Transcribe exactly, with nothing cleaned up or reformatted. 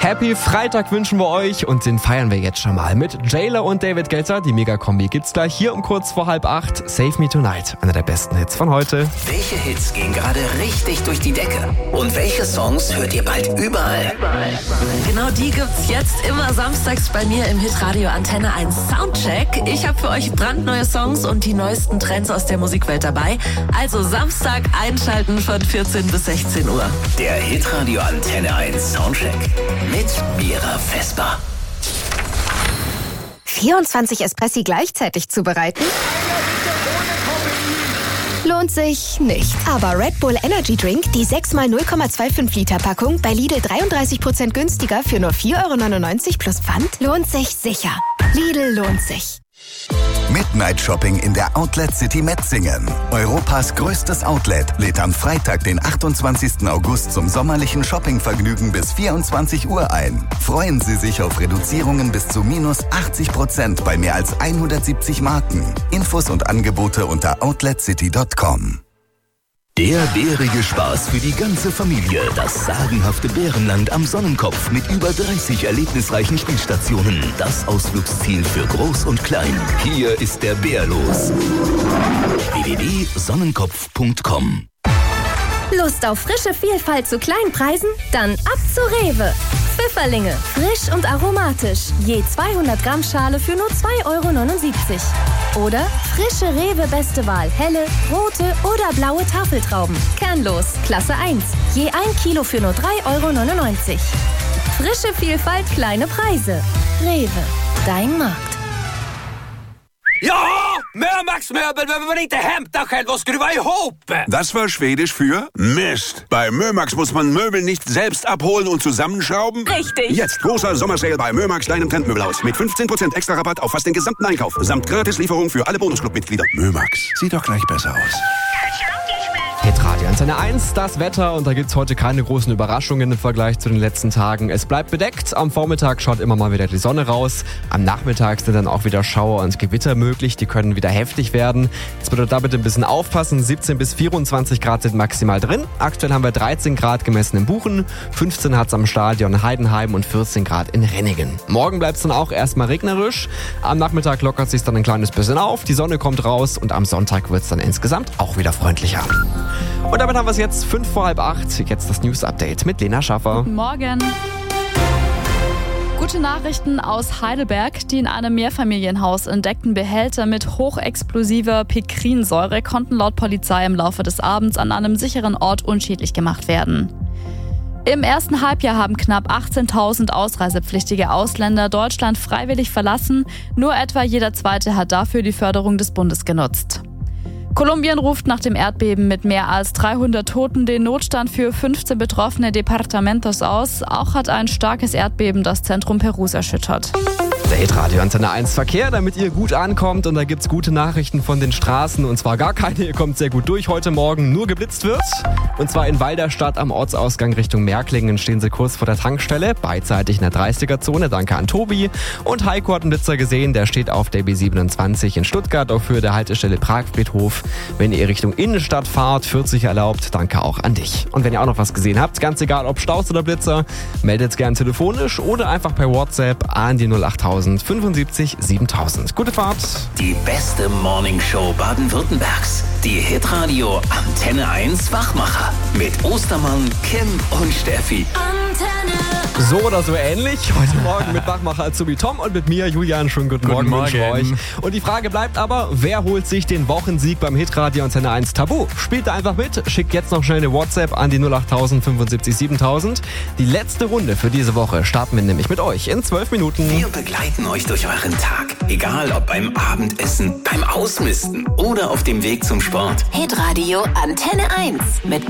Happy Freitag wünschen wir euch und den feiern wir jetzt schon mal mit J-Lo und David Guetta. Die Mega-Kombi gibt's gleich hier um kurz vor halb acht. Save Me Tonight, einer der besten Hits von heute. Welche Hits gehen gerade richtig durch die Decke? Und welche Songs hört ihr bald überall? Genau die gibt's jetzt immer samstags bei mir im Hitradio Antenne eins Soundcheck. Ich habe für euch brandneue Songs und die neuesten Trends aus der Musikwelt dabei. Also Samstag einschalten von vierzehn bis sechzehn Uhr. Der Hitradio Antenne eins Soundcheck mit Mira Vesper. vierundzwanzig Espressi gleichzeitig zubereiten? Lohnt sich nicht. Aber Red Bull Energy Drink, die sechs mal null Komma fünfundzwanzig Liter Packung, bei Lidl dreiunddreißig Prozent günstiger für nur vier Euro neunundneunzig plus Pfand, lohnt sich sicher. Lidl lohnt sich. Midnight Shopping in der Outlet City Metzingen. Europas größtes Outlet lädt am Freitag, den achtundzwanzigsten August zum sommerlichen Shoppingvergnügen bis vierundzwanzig Uhr ein. Freuen Sie sich auf Reduzierungen bis zu minus achtzig Prozent bei mehr als hundertsiebzig Marken. Infos und Angebote unter outlet city punkt com. Der bärige Spaß für die ganze Familie. Das sagenhafte Bärenland am Sonnenkopf mit über dreißig erlebnisreichen Spielstationen. Das Ausflugsziel für Groß und Klein. Hier ist der Bär los. w w w punkt sonnenkopf punkt com. Lust auf frische Vielfalt zu Kleinpreisen? Dann ab zu Rewe. Pfifferlinge, frisch und aromatisch. Je zweihundert Gramm Schale für nur zwei Euro neunundsiebzig. Oder frische Rewe Beste Wahl, helle, rote oder blaue Tafeltrauben. Kernlos, Klasse eins. Je ein Kilo für nur drei Euro neunundneunzig. Frische Vielfalt, kleine Preise. Rewe, dein Markt. Ja! Mörmax Möbel behöver man inte hämta själv och skruva ihop! Das war Schwedisch für Mist. Bei Mörmax muss man Möbel nicht selbst abholen und zusammenschrauben? Richtig. Jetzt großer Sommersale bei Mörmax, deinem Trendmöbelhaus. Mit fünfzehn Prozent extra Rabatt auf fast den gesamten Einkauf. Samt Gratislieferung für alle Bonusclub-Mitglieder. Mörmax, sieht doch gleich besser aus. Hitradio Antenne eins, das Wetter, und da gibt's heute keine großen Überraschungen im Vergleich zu den letzten Tagen. Es bleibt bedeckt, am Vormittag schaut immer mal wieder die Sonne raus, am Nachmittag sind dann auch wieder Schauer und Gewitter möglich, die können wieder heftig werden. Jetzt bedeutet da bitte ein bisschen aufpassen, siebzehn bis vierundzwanzig Grad sind maximal drin. Aktuell haben wir dreizehn Grad gemessen in Buchen, fünfzehn hat's am Stadion Heidenheim und vierzehn Grad in Renningen. Morgen bleibt's dann auch erstmal regnerisch, am Nachmittag lockert sich's dann ein kleines bisschen auf, die Sonne kommt raus und am Sonntag wird's dann insgesamt auch wieder freundlicher. Und damit haben wir es jetzt fünf vor halb acht. Jetzt das News-Update mit Lena Schaffer. Guten Morgen. Gute Nachrichten aus Heidelberg. Die in einem Mehrfamilienhaus entdeckten Behälter mit hochexplosiver Pikrinsäure konnten laut Polizei im Laufe des Abends an einem sicheren Ort unschädlich gemacht werden. Im ersten Halbjahr haben knapp achtzehntausend ausreisepflichtige Ausländer Deutschland freiwillig verlassen. Nur etwa jeder Zweite hat dafür die Förderung des Bundes genutzt. Kolumbien ruft nach dem Erdbeben mit mehr als dreihundert Toten den Notstand für fünfzehn betroffene Departamentos aus. Auch hat ein starkes Erdbeben das Zentrum Perus erschüttert. Der Hitradio Antenne eins Verkehr, damit ihr gut ankommt, und da gibt's gute Nachrichten von den Straßen, und zwar gar keine, ihr kommt sehr gut durch heute Morgen, nur geblitzt wird. Und zwar in Walderstadt am Ortsausgang Richtung Märklingen stehen sie kurz vor der Tankstelle, beidseitig in der dreißiger-Zone, danke an Tobi. Und Heiko hat einen Blitzer gesehen, der steht auf der B siebenundzwanzig in Stuttgart auf Höhe der Haltestelle Pragfriedhof. Wenn ihr Richtung Innenstadt fahrt, vierzig erlaubt, danke auch an dich. Und wenn ihr auch noch was gesehen habt, ganz egal ob Staus oder Blitzer, meldet gern telefonisch oder einfach per WhatsApp an die null acht null null fünfundsiebzig siebentausend. Gute Fahrt! Die beste Morningshow Baden-Württembergs. Die Hitradio Antenne eins Wachmacher. Mit Ostermann, Kim und Steffi. Antenne. So oder so ähnlich. Heute Morgen mit Wachmacher Azubi Tom und mit mir, Julian. Schönen guten, Guten Morgen, wünsche ich Morgen. euch. Und die Frage bleibt aber, wer holt sich den Wochensieg beim Hitradio Antenne eins Tabu? Spielt da einfach mit, schickt jetzt noch schnell eine WhatsApp an die null acht null null fünfundsiebzig siebentausend. Die letzte Runde für diese Woche starten wir nämlich mit euch in zwölf Minuten. Wir begleiten euch durch euren Tag. Egal ob beim Abendessen, beim Ausmisten oder auf dem Weg zum Sport. Hitradio Antenne eins mit